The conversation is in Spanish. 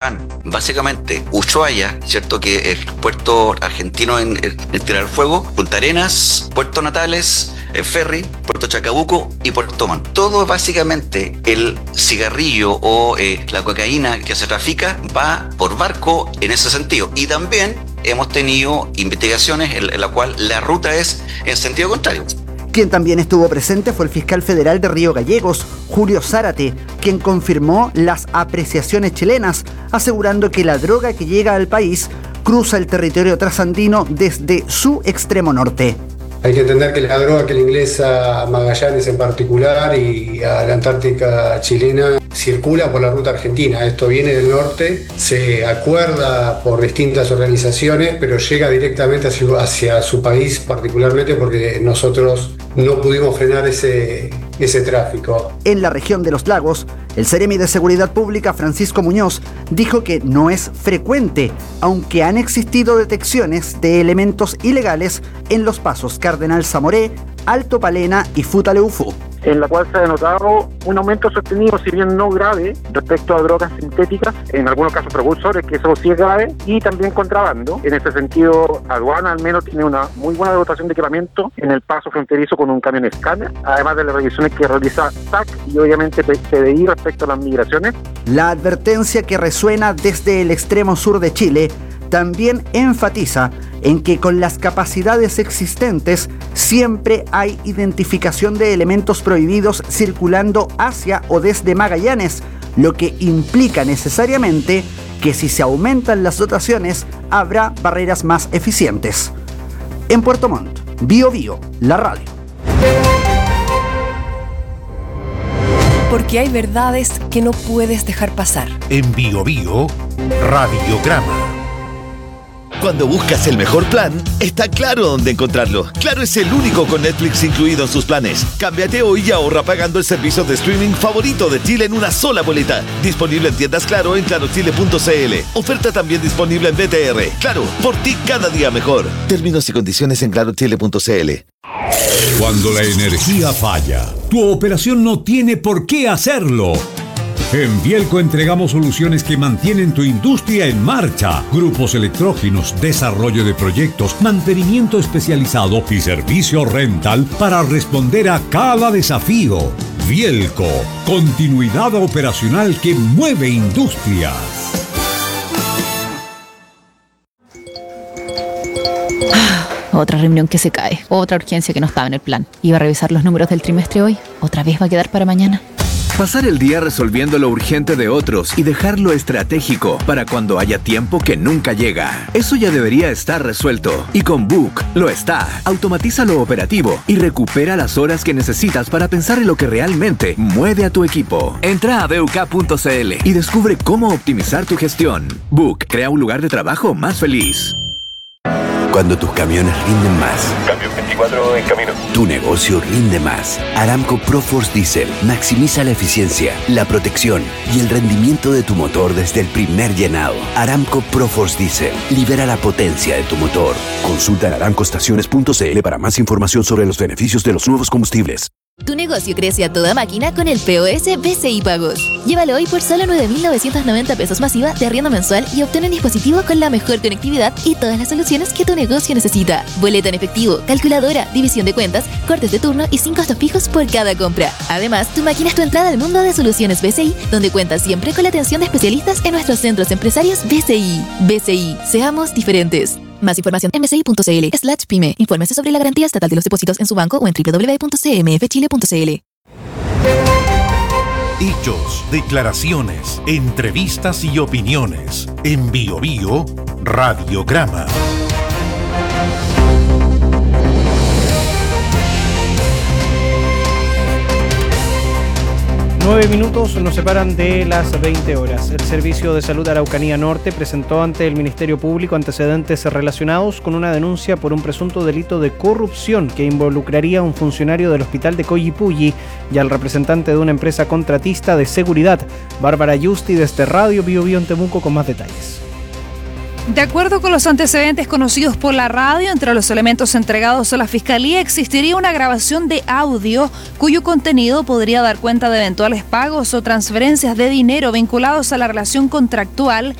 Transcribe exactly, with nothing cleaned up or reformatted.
están básicamente Ushuaia, ¿cierto? Que es el puerto argentino en, en Tierra del Fuego, Punta Arenas, Puerto Natales, el ferry, Puerto Chacabuco y Puerto Montt. Todo básicamente el cigarrillo o eh, la cocaína que se trafica va por barco en ese sentido. Y también hemos tenido investigaciones en, en la cual la ruta es en sentido contrario. Quien también estuvo presente fue el fiscal federal de Río Gallegos, Julio Zárate, quien confirmó las apreciaciones chilenas, asegurando que la droga que llega al país cruza el territorio trasandino desde su extremo norte. Hay que entender que la droga que le ingresa a Magallanes en particular y a la Antártica chilena circula por la ruta argentina. Esto viene del norte, se acuerda por distintas organizaciones, pero llega directamente hacia, hacia su país, particularmente porque nosotros no pudimos frenar ese, ese tráfico. En la región de los lagos, el Seremi de Seguridad Pública, Francisco Muñoz, dijo que no es frecuente, aunque han existido detecciones de elementos ilegales en los pasos Cardenal Zamoré, Alto Palena y Futaleufú, en la cual se ha denotado un aumento sostenido, si bien no grave, respecto a drogas sintéticas, en algunos casos precursores, que eso sí es grave, y también contrabando. En ese sentido, aduana al menos tiene una muy buena dotación de equipamiento en el paso fronterizo con un camión escáner, además de las revisiones que realiza S A C y obviamente P D I respecto a las migraciones. La advertencia que resuena desde el extremo sur de Chile también enfatiza en que con las capacidades existentes siempre hay identificación de elementos prohibidos circulando hacia o desde Magallanes, lo que implica necesariamente que si se aumentan las dotaciones habrá barreras más eficientes. En Puerto Montt, Bio Bio, la radio. Porque hay verdades que no puedes dejar pasar. En Bio Bio, Radiograma. Cuando buscas el mejor plan, está Claro dónde encontrarlo. Claro es el único con Netflix incluido en sus planes. Cámbiate hoy y ahorra pagando el servicio de streaming favorito de Chile en una sola boleta. Disponible en tiendas Claro en claro chile punto c l. Oferta también disponible en B T R. Claro, por ti cada día mejor. Términos y condiciones en claro chile punto c l. Cuando la energía falla, tu operación no tiene por qué hacerlo. En Vielco entregamos soluciones que mantienen tu industria en marcha. Grupos electrógenos, desarrollo de proyectos, mantenimiento especializado y servicio rental para responder a cada desafío. Vielco, continuidad operacional que mueve industrias. Otra reunión que se cae, otra urgencia que no estaba en el plan. Iba a revisar los números del trimestre hoy, otra vez va a quedar para mañana. Pasar el día resolviendo lo urgente de otros y dejar lo estratégico para cuando haya tiempo que nunca llega. Eso ya debería estar resuelto. Y con Book lo está. Automatiza lo operativo y recupera las horas que necesitas para pensar en lo que realmente mueve a tu equipo. Entra a b u k punto c l y descubre cómo optimizar tu gestión. Book crea un lugar de trabajo más feliz. Cuando tus camiones rinden más. Cambio veinticuatro en camino. Tu negocio rinde más. Aramco ProForce Diesel maximiza la eficiencia, la protección y el rendimiento de tu motor desde el primer llenado. Aramco ProForce Diesel libera la potencia de tu motor. Consulta en aramco estaciones punto c l para más información sobre los beneficios de los nuevos combustibles. Tu negocio crece a toda máquina con el P O S B C I Pagos. Llévalo hoy por solo nueve mil novecientos noventa pesos masiva de arriendo mensual y obtén un dispositivo con la mejor conectividad y todas las soluciones que tu negocio necesita. Boleta en efectivo, calculadora, división de cuentas, cortes de turno y sin costos fijos por cada compra. Además, tu máquina es tu entrada al mundo de soluciones B C I, donde cuentas siempre con la atención de especialistas en nuestros centros empresarios B C I. B C I, seamos diferentes. Más información en b c i punto c l slash pyme. Infórmese sobre la garantía estatal de los depósitos en su banco o en w w w punto c m f chile punto c l. Hechos, declaraciones, entrevistas y opiniones. En Bio Bio, Radiograma. Nueve minutos nos separan de las veinte horas. El Servicio de Salud Araucanía Norte presentó ante el Ministerio Público antecedentes relacionados con una denuncia por un presunto delito de corrupción que involucraría a un funcionario del hospital de Collipulli y al representante de una empresa contratista de seguridad. Bárbara Yusti desde Radio Bio Bio en Temuco con más detalles. De acuerdo con los antecedentes conocidos por la radio, entre los elementos entregados a la Fiscalía existiría una grabación de audio cuyo contenido podría dar cuenta de eventuales pagos o transferencias de dinero vinculados a la relación contractual